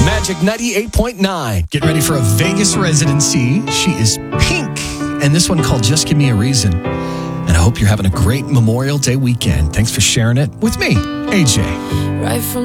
Magic 98.9. Get ready for a Vegas residency. She is Pink. And this one called Just Give Me a Reason. And I hope you're having a great Memorial Day weekend. Thanks for sharing it with me, AJ. Right from